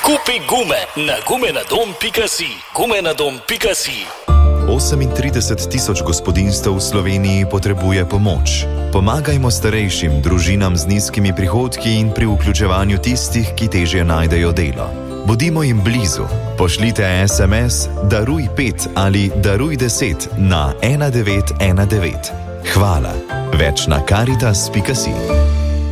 Kupi gume na gumenadom.si. Gumenadom.si. 38 tisoč gospodinjstev v Sloveniji potrebuje pomoč. Pomagajmo starejšim, družinam z nizkimi prihodki in pri vključevanju tistih, ki težje najdejo delo. Bodimo jim blizu. Pošljite SMS Daruj 5 ali Daruj 10 na 1919. Hvala. Več na Caritas.si.